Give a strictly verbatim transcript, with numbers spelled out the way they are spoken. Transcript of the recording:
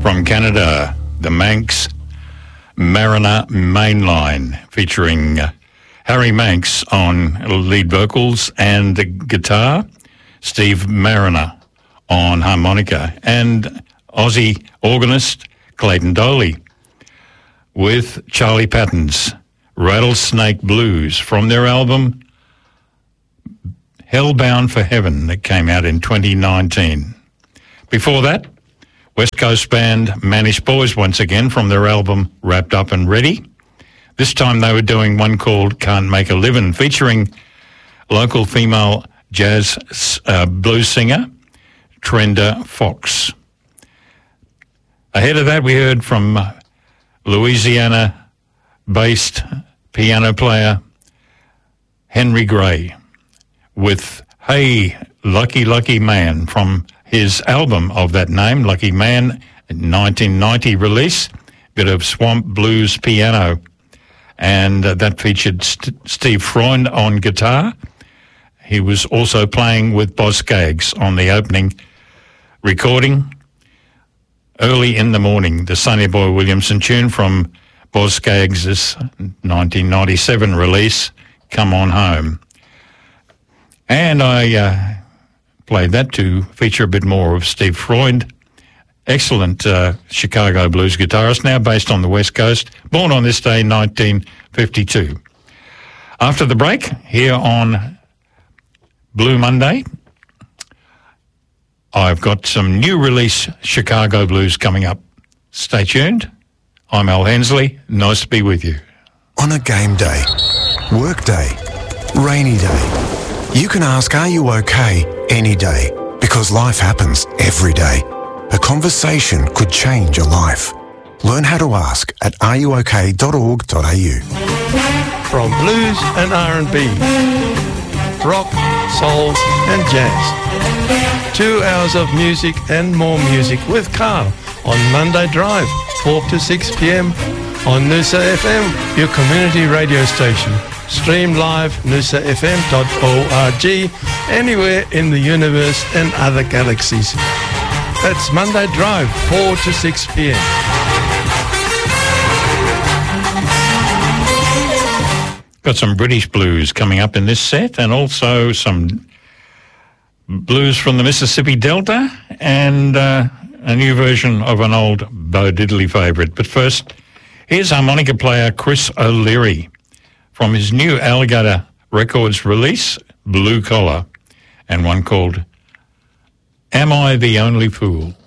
From Canada, the Manx Mariner Mainline, featuring uh, Harry Manx on lead vocals and the guitar, Steve Mariner on harmonica, and Aussie organist Clayton Doley with Charlie Patton's Rattlesnake Blues from their album Hellbound for Heaven that came out in twenty nineteen. Before that, West Coast band Manish Boys once again from their album Wrapped Up and Ready. This time they were doing one called Can't Make a Livin', featuring local female jazz uh, blues singer Trenda Fox. Ahead of that, we heard from Louisiana-based piano player Henry Gray with Hey Lucky Lucky Man from his album of that name, Lucky Man, nineteen ninety release, bit of swamp blues piano. And uh, that featured St- Steve Freund on guitar. He was also playing with Boz Skaggs on the opening recording. Early in the Morning, the Sonny Boy Williamson tune from Boz Skaggs' nineteen ninety-seven release, Come On Home. And I uh, played that to feature a bit more of Steve Freund, excellent uh, Chicago blues guitarist, now based on the West Coast, born on this day, nineteen fifty-two. After the break, here on Blue Monday, I've got some new release Chicago blues coming up. Stay tuned. I'm Al Hensley. Nice to be with you. On a game day, work day, rainy day, you can ask, are you okay, any day, because life happens every day. A conversation could change your life. Learn how to ask at are you okay dot org dot a u. From blues and R and B, rock, soul and jazz. Two hours of music and more music with Carl on Monday Drive, four to six p.m. on Noosa F M, your community radio station. Stream live noosa f m dot org, anywhere in the universe and other galaxies. That's Monday Drive, four to six p.m. Got some British blues coming up in this set, and also some blues from the Mississippi Delta, and uh, a new version of an old Bo Diddley favourite. But first, here's harmonica player Chris O'Leary from his new Alligator Records release, Blue Collar, and one called Am I the Only Fool?